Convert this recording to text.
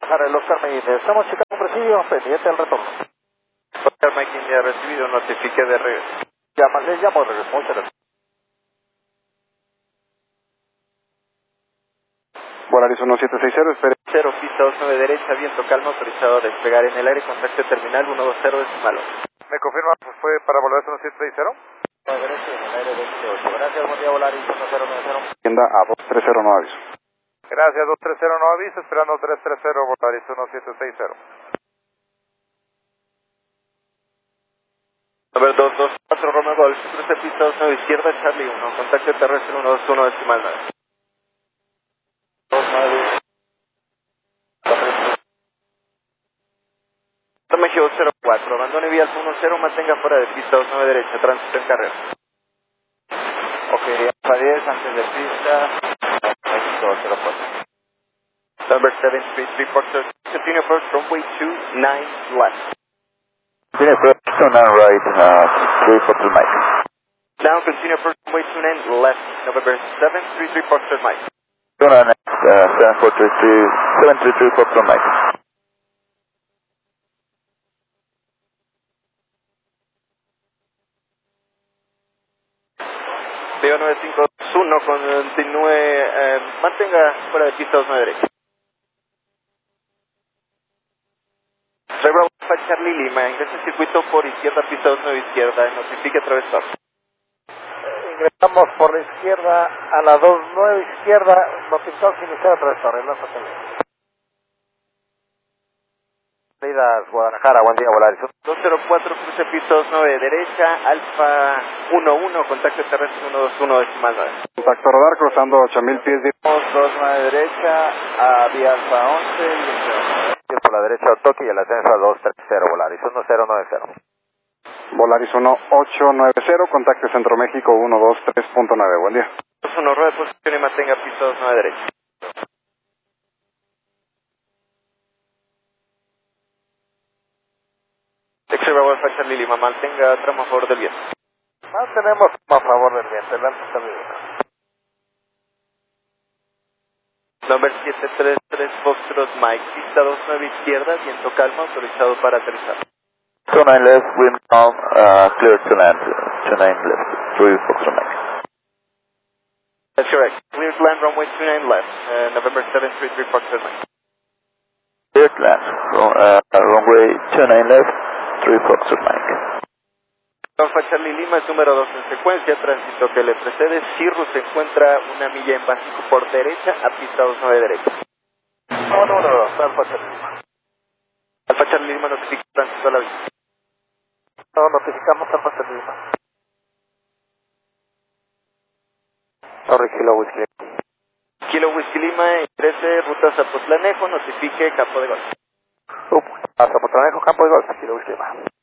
Para el Oscar Mike, estamos checando presidio, pendiente al retorno. Oscar Mike India recibido, notifique de regreso. Les llamo de regreso, muchas gracias. Volaris 1760, espere. 0, pista 29 derecha, viento calmo, autorizado a despegar en el aire, contacto terminal 120 decimal. ¿Me confirma? ¿Fue para Volaris 1760? Derecha en el aire 28. Gracias, buen día, Volaris 1090. Tienda a 230, no aviso. Gracias, 230, no aviso, esperando 330, Volaris 1760. Number 224 Romeo Golf, cruce pista 29 izquierda, Charlie 1, contacto terrestre 121 decimal 9. 29. México 04, abandone vía 10, mantenga fuera de pista 29 derecha, tránsito en carrera. Ok, Alfa 10, antes de pista, México 04. Number 733 Foxtrot, continue first, runway 29 left. Continue first, 29 right, 3 Foxtrot Mike. Now continue first, runway 29 left, November 733 Foxtrot Mike. 29 733 Foxtrot Mike. Veo 951, continúe, mantenga fuera de pista 29 derecha. Trevor Alpha Charlie Lima, ingresa el circuito por izquierda, pista 29 izquierda, notifique atravesar. Ingresamos por la izquierda a la 29 izquierda, notificamos iniciar a través de la Salidas Guadalajara, buen día, Volaris. 204, cruce pista 29 derecha, Alfa 11, contacto terrestre 121 decimal 9. Contacto radar cruzando 8000 pies de... 29 derecha, a vía Alfa 11, y por la derecha Otoki y el ascenso a 230, Volaris 1090. Volaris 1890, contacto Centro México 123.9, buen día. 21, rueda de posición y mantenga pista 29 derecha. Bravo Alpha Charlie Lima, mantenga tramo a favor del viento. Mantenemos a favor del viento, el alto está bien. Number 733 Foxtrot Mike, pista 29 izquierda, viento calmo, autorizado para aterrizar. 29 left, wind calm, clear to land, 29 left, 3 Foxtrot Mike. That's correct. Clear to land, runway 29 left, November 733 Foxtrot Mike. Clear to land, runway 29 left, 3 Foxtrot Mike. Alpha Charlie Lima, número 2 en secuencia, tránsito que le precede. Cirrus se encuentra una milla en básico por derecha a pista 29 derecha. Número 2, Alfa Charlie Lima. Alpha Charlie Lima notifica tránsito a la vista. No, notificamos Alfa Charlie Lima. Sorry, Kilo Whisky. Kilo Whisky Lima, ingrese ruta Zapotlanejo, notifique campo de golf. Zapotlanejo, campo de golf, Kilo Whisky Lima.